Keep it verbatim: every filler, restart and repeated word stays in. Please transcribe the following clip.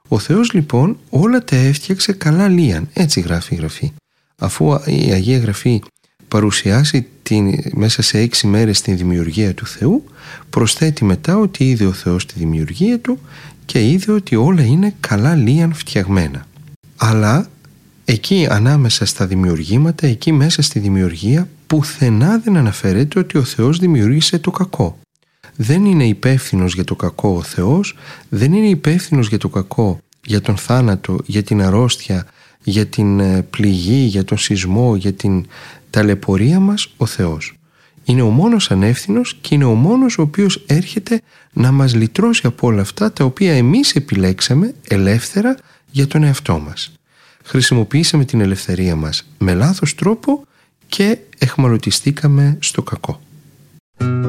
Ο Θεός λοιπόν όλα τα έφτιαξε καλά λίαν, έτσι γράφει η Γραφή. Αφού η Αγία Γραφή παρουσιάσει την, μέσα σε έξι μέρες την δημιουργία του Θεού, προσθέτει μετά ότι είδε ο Θεός τη δημιουργία του και είδε ότι όλα είναι καλά λίαν φτιαγμένα. Αλλά εκεί ανάμεσα στα δημιουργήματα, εκεί μέσα στη δημιουργία, πουθενά δεν αναφέρεται ότι ο Θεός δημιούργησε το κακό. Δεν είναι υπεύθυνος για το κακό ο Θεός, δεν είναι υπεύθυνος για το κακό, για τον θάνατο, για την αρρώστια, για την πληγή, για τον σεισμό, για την ταλαιπωρία μας ο Θεός. Είναι ο μόνος ανεύθυνος και είναι ο μόνος ο οποίος έρχεται να μας λυτρώσει από όλα αυτά τα οποία εμείς επιλέξαμε ελεύθερα για τον εαυτό μας. Χρησιμοποιήσαμε την ελευθερία μας με λάθος τρόπο και εχμαλωτιστήκαμε στο κακό.